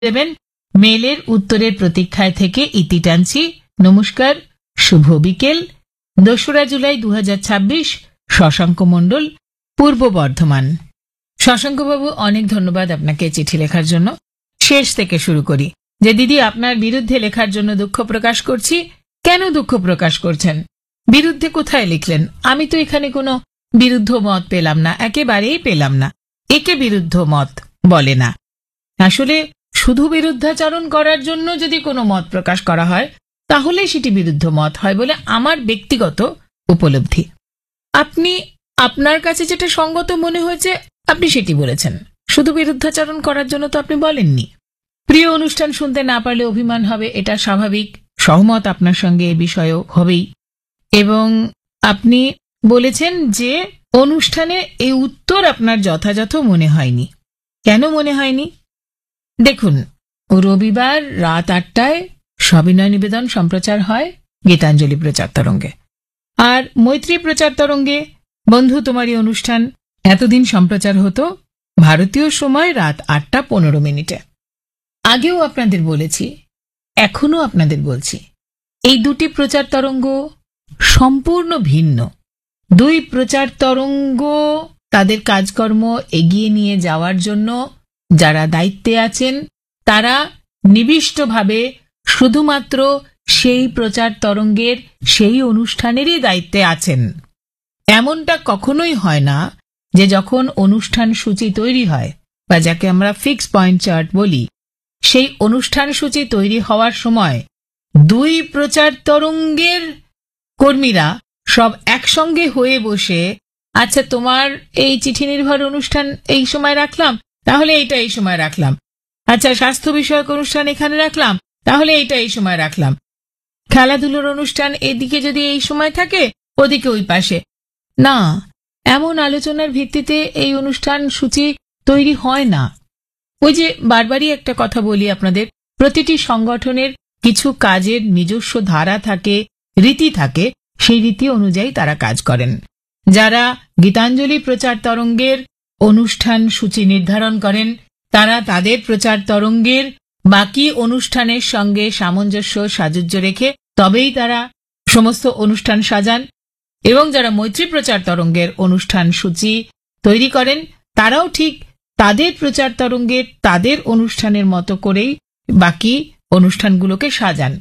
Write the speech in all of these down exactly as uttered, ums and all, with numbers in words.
দেবেন। মেলের উত্তরের প্রতীক্ষায় থেকে ইতি টানছি। নমস্কার, শুভ বিকেল। দোসরা জুলাই দু হাজার ছাব্বিশ, শশাঙ্ক মণ্ডল, পূর্ব বর্ধমান। শশাঙ্কবাবু, অনেক ধন্যবাদ আপনাকে চিঠি লেখার জন্য। শেষ থেকে শুরু করি। যে দিদি, আপনার বিরুদ্ধে লেখার জন্য দুঃখ প্রকাশ করছি। কেন দুঃখ প্রকাশ করছেন? বিরুদ্ধে কোথায় লিখলেন? আমি তো এখানে কোনো বিরুদ্ধ মত পেলাম না, একেবারেই পেলাম না। একে বিরুদ্ধ মত বলে না। আসলে শুধু বিরুদ্ধাচরণ করার জন্য যদি কোনো মত প্রকাশ করা হয় তাহলে সেটি বিরুদ্ধ মত হয় বলে আমার ব্যক্তিগত উপলব্ধি। আপনি আপনার কাছে যেটা সঙ্গত মনে হয়েছে আপনি সেটি বলেছেন। শুধু বিরুদ্ধাচরণ করার জন্য তো আপনি বলেননি। প্রিয় অনুষ্ঠান শুনতে না পারলে অভিমান হবে, এটা স্বাভাবিক। সহমত আপনার সঙ্গে এ বিষয়েও হবেই। এবং আপনি বলেছেন যে অনুষ্ঠানে এই উত্তর আপনার যথাযথ মনে হয়নি। কেন মনে হয়নি? দেখুন, রবিবার রাত আটটায় সবিনয় নিবেদন সম্প্রচার হয় গীতাঞ্জলি প্রচার তরঙ্গে, আর মৈত্রী প্রচার তরঙ্গে বন্ধু তোমারই অনুষ্ঠান এতদিন সম্প্রচার হতো ভারতীয় সময় রাত আটটা পনেরো মিনিটে। আগেও আপনাদের বলেছি, এখনো আপনাদের বলছি, এই দুটি প্রচার তরঙ্গ সম্পূর্ণ ভিন্ন। দুই প্রচার তরঙ্গ তাদের কাজকর্ম এগিয়ে নিয়ে যাওয়ার জন্য যারা দায়িত্বে আছেন তারা নিবিষ্টভাবে শুধুমাত্র সেই প্রচার তরঙ্গের সেই অনুষ্ঠানেরই দায়িত্বে আছেন। এমনটা কখনোই হয় না যে যখন অনুষ্ঠান সূচি তৈরি হয়, বা যাকে আমরা ফিক্স পয়েন্ট চার্ট বলি, সেই অনুষ্ঠান সূচি তৈরি হওয়ার সময় দুই প্রচার তরঙ্গের কর্মীরা সব একসঙ্গে হয়ে বসে, আচ্ছা তোমার এই চিঠি নির্ভর অনুষ্ঠান এই সময় রাখলাম, তাহলে এইটা এই সময় রাখলাম। আচ্ছা, স্বাস্থ্য বিষয়ক অনুষ্ঠান এখানে রাখলাম, তাহলে এইটা এই সময় রাখলাম। খেলাধুলোর অনুষ্ঠান এদিকে যদি এই সময় থাকে, ওদিকে ওই পাশে। না, এমন আলোচনার ভিত্তিতে এই অনুষ্ঠান সূচি তৈরি হয় না। ওই যে বারবারই একটা কথা বলি আপনাদের, প্রতিটি সংগঠনের কিছু কাজের নিজস্ব ধারা থাকে, রীতি থাকে, সেই রীতি অনুযায়ী তারা কাজ করেন। যারা গীতাঞ্জলি প্রচার তরঙ্গের অনুষ্ঠান সূচি নির্ধারণ করেন তারা তাদের প্রচার তরঙ্গের বাকি অনুষ্ঠানের সঙ্গে সামঞ্জস্য সাযুজ্য রেখে তবেই তারা সমস্ত অনুষ্ঠান সাজান। এবং যারা মৈত্রী প্রচার তরঙ্গের অনুষ্ঠান সূচি তৈরি করেন তারাও ঠিক তাদের প্রচার তরঙ্গের তাদের অনুষ্ঠানের মতো করেই বাকি অনুষ্ঠানগুলোকে সাজান।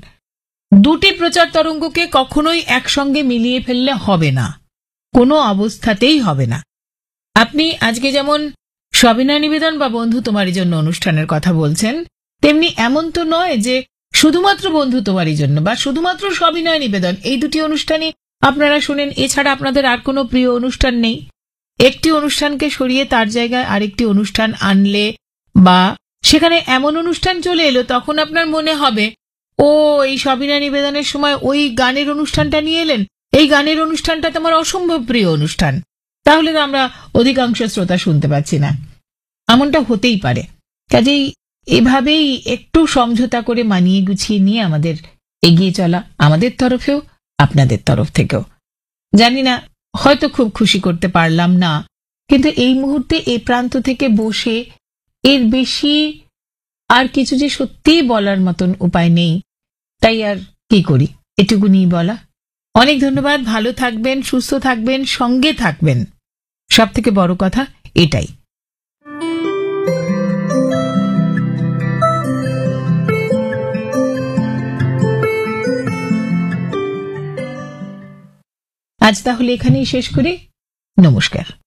দুটি প্রচার তরঙ্গকে কখনোই একসঙ্গে মিলিয়ে ফেললে হবে না, কোনো অবস্থাতেই হবে না। আপনি আজকে যেমন সবিনয় নিবেদন বা বন্ধু তোমারই জন্য অনুষ্ঠানের কথা বলছেন, তেমনি এমন তো নয় যে শুধুমাত্র বন্ধু তোমারই জন্য বা শুধুমাত্র সবিনয় নিবেদন এই দুটি অনুষ্ঠানই আপনারা শুনেন, এছাড়া আপনাদের আর কোনো প্রিয় অনুষ্ঠান নেই। একটি অনুষ্ঠানকে সরিয়ে তার জায়গায় আরেকটি অনুষ্ঠান আনলে বা সেখানে এমন অনুষ্ঠান চলে এলো, তখন আপনার মনে হবে ও এই সবিনয় নিবেদনের সময় ওই গানের অনুষ্ঠানটা নিয়ে এলেন, এই গানের অনুষ্ঠানটা তোমার অসম্ভব প্রিয় অনুষ্ঠান, তাহলে তো আমরা অধিকাংশ শ্রোতা শুনতে পাচ্ছি না। এমনটা হতেই পারে। কাজেই এভাবেই একটু সমঝোতা করে মানিয়ে গুছিয়ে নিয়ে আমাদের এগিয়ে চলা, আমাদের তরফেও আপনাদের তরফ থেকেও। জানি না, হয়তো খুব খুশি করতে পারলাম না, কিন্তু এই মুহূর্তে এই প্রান্ত থেকে বসে এর বেশি আর কিছু যে সত্যিই বলার মতন উপায় নেই, তাই আর কি করি, এটুকুনি বলা। অনেক ধন্যবাদ। ভালো থাকবেন, সুস্থ থাকবেন, সঙ্গে থাকবেন, সব থেকে বড় কথা এটাই। আজ তাহলে এখানেই শেষ করি। নমস্কার।